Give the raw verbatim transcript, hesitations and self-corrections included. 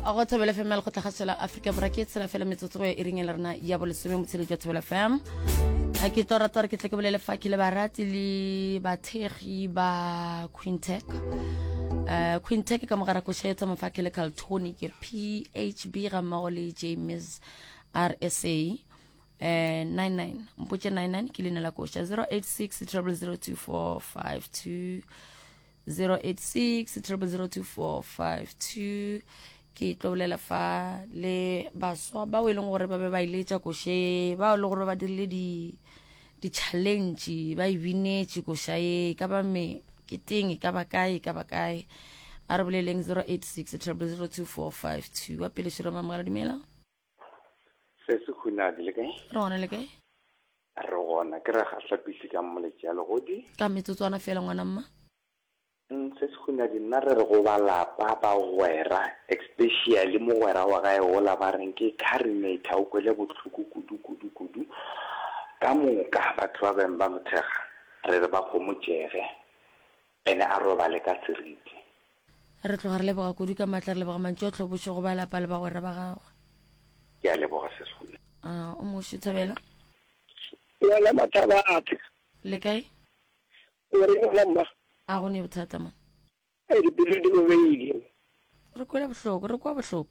a go Thobela F M le go tlhagasela Africa Bracket tsela fela metsotso e ring le rena ya bolesome mo tshele jwa Thobela F M a ke tora tora ke tle ke bolele fa ke le barati le bathegi ba Quintech uh Quintech ka mogara go shetsa mafakele Caltoni ke P H B ga mmogo le James R S A uh nine nine mpotse nine nine ke lena la kosha zero eight six zero zero two four five two zero eight six zero zero two four five two ke tlolela fa le baswa ba o ileng gore ba be ba iletša koshe ba o le gore ba dirile di di challenge ba ibinetse koshae ka ba me ke teng ka ba kae ka ba kae a re boleleng zero eight six zero zero two four five two wa pele shiro mamala dimela se se khuna di le kae rona le kae re gona ke re ga hlapisi ka mmoletse ya legodi ka metsotswana fela ngwana mma se se khuna di nna re re go ba lapa ba gwera especially mo gwera wa gae go la ba reng ke carinate o kwele botlhuku kudu kudu kudu ka moka batho ba beng ba mothega re re ba go mojege ene a roba le ka seriti re tloga re leboga kudu ka matla re leboga mantšo tlhobotšo go ba lapa le ba gwera ba gago ke a leboga se se khuna a o mo Thobela ya la mataba ate le kae o re la mma a go ne bothata man e di bile di go beile re kwela bohloko re kwa bohloko